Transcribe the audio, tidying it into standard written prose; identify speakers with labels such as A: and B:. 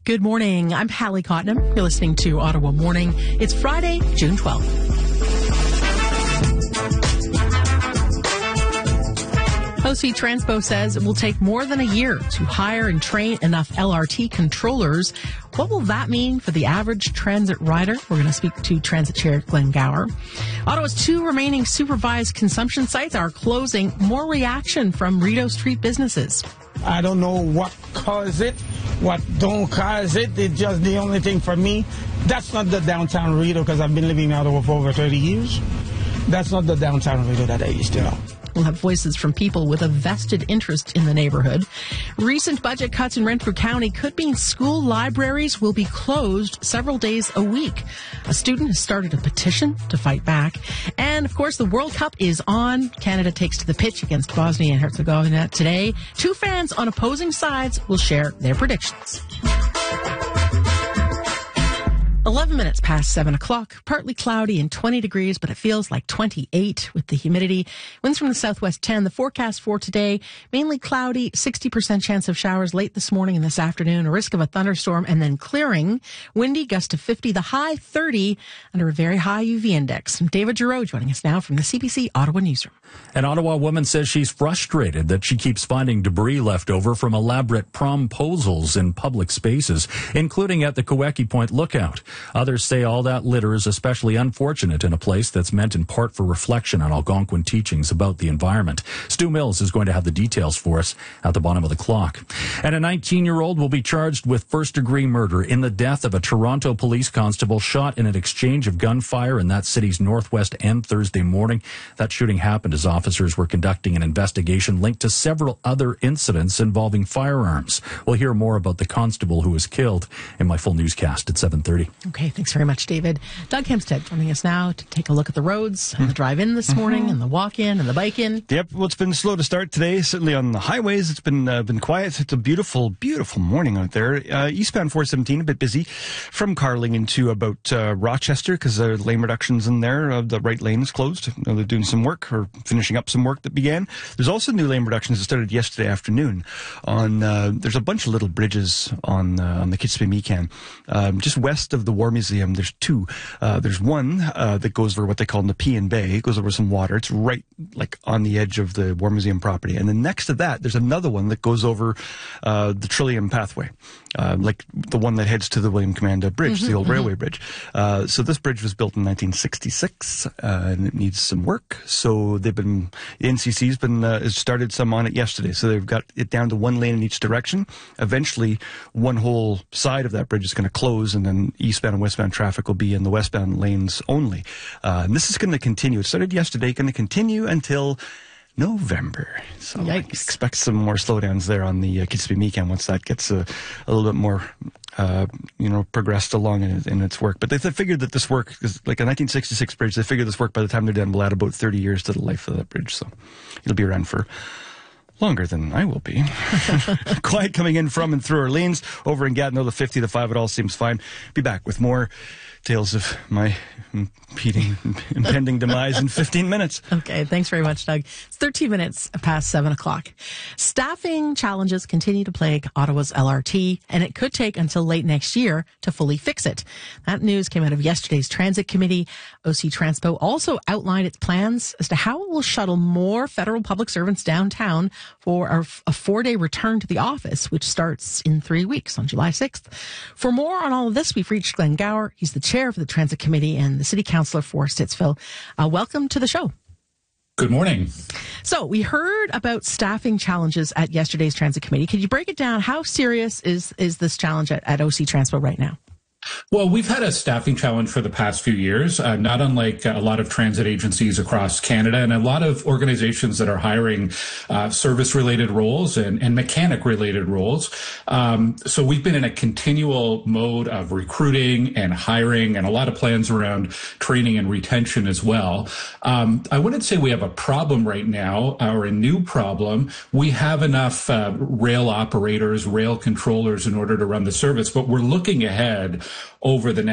A: Good morning. I'm Hallie Cotnam. You're listening to Ottawa Morning. It's Friday, June 12th. OC Transpo says it will take more than a year to hire and train enough LRT controllers. What will that mean for the average transit rider? We're going to speak to Transit Chair Glenn Gower. Ottawa's 2 remaining supervised consumption sites are closing. More reaction from Rideau Street businesses.
B: I don't know what caused it, what don't cause it. It's just the only thing for me. That's not the downtown Rideau, because I've been living in Ottawa for over 30 years. That's not the downtown Rideau that I used to know.
A: We'll have voices from people with a vested interest in the neighborhood. Recent budget cuts in Renfrew County could mean school libraries will be closed several days a week. A student has started a petition to fight back. And, of course, the World Cup is on. Canada takes to the pitch against Bosnia and Herzegovina today. 2 fans on opposing sides will share their predictions. 11 minutes past 7 o'clock, partly cloudy and 20 degrees, but it feels like 28 with the humidity. Winds from the southwest 10. The forecast for today, mainly cloudy, 60% chance of showers late this morning and this afternoon, a risk of a thunderstorm, and then clearing. Windy, gust of 50, the high 30 under a very high UV index. David Giroux joining us now from the CBC Ottawa newsroom.
C: An Ottawa woman says she's frustrated that she keeps finding debris left over from elaborate promposals in public spaces, including at the Kaweki Point Lookout. Others say all that litter is especially unfortunate in a place that's meant in part for reflection on Algonquin teachings about the environment. Stu Mills is going to have the details for us at the bottom of the clock. And a 19-year-old will be charged with first-degree murder in the death of a Toronto police constable shot in an exchange of gunfire in that city's northwest end Thursday morning. That shooting happened as officers were conducting an investigation linked to several other incidents involving firearms. We'll hear more about the constable who was killed in my full newscast at 7:30.
A: Okay, thanks very much, David. Doug Hempstead joining us now to take a look at the roads and the drive-in this morning and the walk-in and the bike-in.
D: Yep, well, it's been slow to start today. Certainly on the highways, it's been quiet. It's a beautiful, beautiful morning out there. Eastbound 417, a bit busy from Carling to about Rochester because there are lane reductions in there. The right lane is closed. They're doing some work or finishing up some work that began. There's also new lane reductions that started yesterday afternoon. There's a bunch of little bridges on the Kitzbühel-Mecan. Just west of the War Museum, there's 2. There's one that goes over what they call Nepean Bay. It goes over some water. It's right like on the edge of the War Museum property. And then next to that, there's another one that goes over the Trillium Pathway, like the one that heads to the William Commanda Bridge, the old railway bridge. So this bridge was built in 1966, and it needs some work. So the NCC's has started some on it yesterday. So they've got it down to 1 lane in each direction. Eventually, one whole side of that bridge is going to close, and then eastbound and westbound traffic will be in the westbound lanes only. And this is going to continue. It started yesterday, going to continue until November. So I expect some more slowdowns there on the Kitzbühel-Mecan once that gets a little bit more progressed along in its work. But they figured that this work is like a 1966 bridge. They figured this work by the time they're done will add about 30 years to the life of that bridge. So it'll be around for longer than I will be. Quiet coming in from and through our lanes. Over in Gatineau, the 50 to 5, it all seems fine. Be back with more tales of my impending demise in 15 minutes.
A: Okay, thanks very much, Doug. It's 13 minutes past 7 o'clock. Staffing challenges continue to plague Ottawa's LRT, and it could take until late next year to fully fix it. That news came out of yesterday's Transit Committee. OC Transpo also outlined its plans as to how it will shuttle more federal public servants downtown for a 4-day return to the office, which starts in 3 weeks on July 6th. For more on all of this, we've reached Glenn Gower. He's the chair of the Transit Committee and the city councillor for Stittsville. Welcome to the show.
E: Good morning.
A: So we heard about staffing challenges at yesterday's Transit Committee. Could you break it down? How serious is this challenge at OC Transpo right now?
E: Well, we've had a staffing challenge for the past few years, not unlike a lot of transit agencies across Canada and a lot of organizations that are hiring service-related roles and mechanic-related roles. So we've been in a continual mode of recruiting and hiring and a lot of plans around training and retention as well. I wouldn't say we have a problem right now or a new problem. We have enough rail operators, rail controllers in order to run the service, but we're looking ahead over the next